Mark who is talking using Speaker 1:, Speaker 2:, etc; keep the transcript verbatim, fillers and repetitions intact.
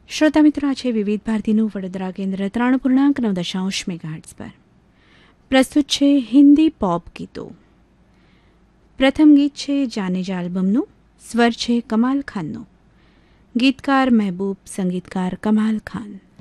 Speaker 1: શ્રોતા મિત્રો, આ છે વિવિધ ભારતીનું વડોદરા કેન્દ્ર ત્રણ પૂર્ણાંક નવ દશાંશ મેગાહર્ટ્ઝ પર પ્રસ્તુત છે હિન્દી પોપ ગીતો. પ્રથમ ગીત છે જાનેજા આલ્બમનું. સ્વર છે કમાલ ખાનનો. ગીતકાર મહેબૂબ, સંગીતકાર કમાલ ખાન.